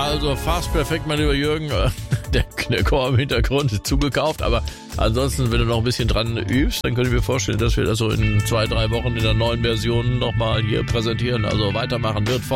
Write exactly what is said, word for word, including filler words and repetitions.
also fast perfekt, mein lieber Jürgen. Der, der Chor im Hintergrund ist zugekauft, aber ansonsten, wenn du noch ein bisschen dran übst, dann könnte ich mir vorstellen, dass wir das so in zwei, drei Wochen in der neuen Version nochmal hier präsentieren. Also weitermachen wird vor.